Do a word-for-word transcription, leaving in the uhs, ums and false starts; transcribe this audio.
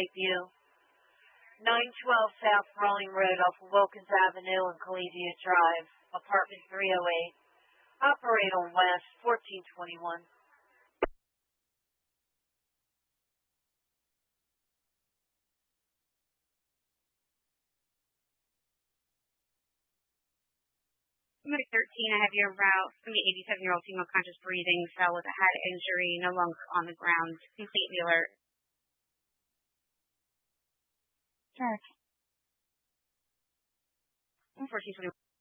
Lakeview. nine twelve South Rolling Road off of Wilkins Avenue and Collegiate Drive, apartment three oh eight. Operate on West fourteen twenty-one. Unit thirteen, I have your route from the eighty-seven-year-old female conscious breathing, fell with a head injury, no longer on the ground, completely alert. Sure. fourteen twenty-one.